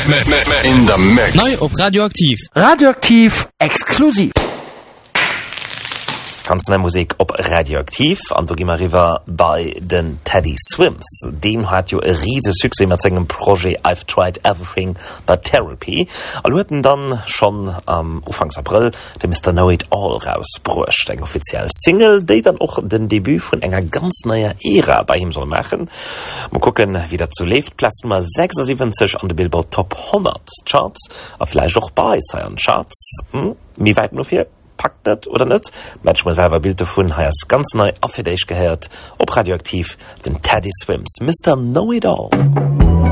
In the mix. Neu op Radioaktiv. Radioaktiv exklusiv. Ganz neue Musik op Radioaktiv an du gimmer river bei den Teddy Swims. Den hat jo e riese Suse mat segem Projekt I've Tried Everything but Therapy. All hueten dann schon am Ufangs April de Mr. Know It All rausbrucht, eng offiziell Single, déi dann och den Debüt vun enger ganz neuer Ära bei ihm soll machen. Mal gucken, wie dat zu lebt. Platz Nummer 76 an de Billboard Top 100 Charts, a vielleicht auch bei seinen Charts. Wie weit nur hier? Packt net oder net? Manchmal selber Bilder von heiers ganz neu auf für dich gehört. Ob Radioaktiv, den Teddy Swims, Mr. Know It All.